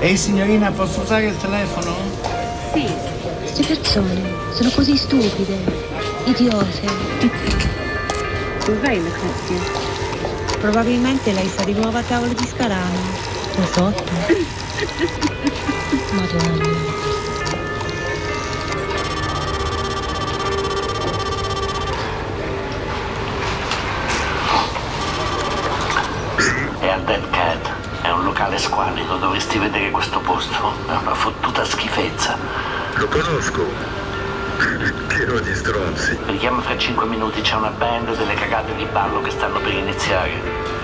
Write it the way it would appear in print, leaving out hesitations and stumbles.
Ehi signorina, posso usare il telefono? Sì. Queste persone sono così stupide, idiose. Cos'hai le cuffie? Probabilmente lei sta di nuovo a tavola di Scarano. O sotto. Madonna. È al Dead Cat. È un locale squallido, dovresti vedere questo posto. È una fottuta schifezza. Lo conosco. Pieno di stronzi. Richiama fra 5 minuti, c'è una band delle cagate di ballo che stanno per iniziare.